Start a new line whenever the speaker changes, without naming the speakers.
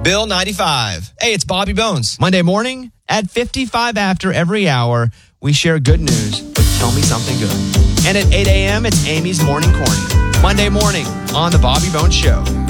Bill 95. Hey, it's Bobby Bones. Monday morning at 55 after every hour, we share good news with Tell Me Something Good. And at 8 a.m., it's Amy's Morning Corny. Monday morning on The Bobby Bones Show.